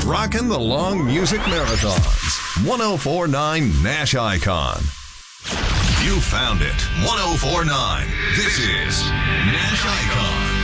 Rocking the long music marathons. 1049 Nash Icon. You found it. 1049. This is Nash Icon.